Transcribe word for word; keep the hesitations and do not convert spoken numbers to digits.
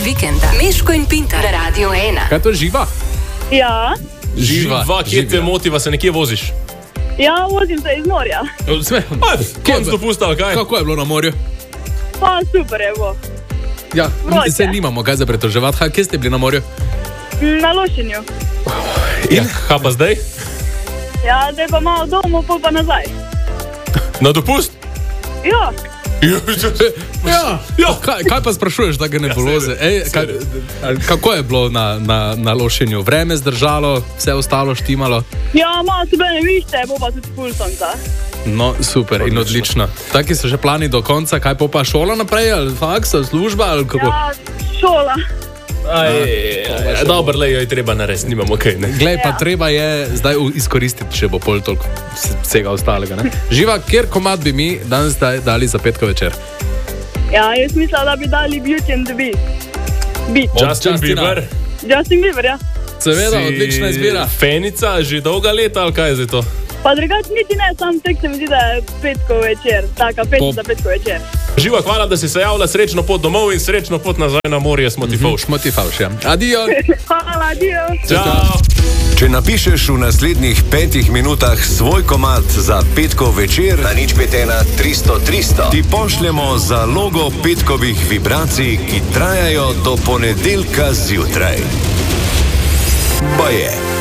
vikenda. Meško in Pintar na Radio ena. Kaj to živa? Ja. Živa, Živa, kje te motiva, se nekje voziš? Ja, vozim se iz morja. Konc dopusta, kaj? Kako je bilo na morju? Pa super je bilo. Ja, Vroče. se nimamo kaj za pretoževati. Ha, kje ste bili na morju? Na Lošinju. In? Kaj pa zdaj? Ja, zdaj pa malo domov, pol pa nazaj. Na dopust? Ja. Ja, ja. Kaj, kaj pa sprašuješ, da ga ne boloze? Ej, kaj, kako je bilo na, na, na Lošinju? Vreme zdržalo, vse ostalo štimalo? Ja, malo se bene vište, bo pa tudi ful sonca. No, super in odlično. Taki so že plani do konca, kaj pa pa šola naprej, ali faks, ali služba, ali kako? Ja, šola. Aj, aj, dobro, le jo je treba narediti, nimamo kaj, ne? Glej, pa Ja. treba je zdaj u- izkoristiti, če bo pol toliko vsega ostalega. Ne? Živa, kjer komad bi mi danes daj, dali za petko večer? Ja, jaz mislila, da bi dali Beauty and the Beast. Beat. Od Justin Justina. Bieber. Justin Bieber, ja. Seveda, Si odlična izbira. Fenica, že dolga leta, ali kaj je zdaj to? Pa drugače niti ne, sam tek se mi zdi, da je petko večer. Taka pet Po- za petko večer. Živa, hvala, da si se javila, srečno pot domov in srečno pot nazaj na morje, smo ti fauš. Šmo ti falš, ja. Adijo. Hvala, adijo. Čau! Če napišeš v naslednjih petih minutah svoj komad za petkov večer na nič pet ena tristo tristo, ti pošljemo zalogo petkovih vibracij, ki trajajo do ponedeljka zjutraj. Pa je.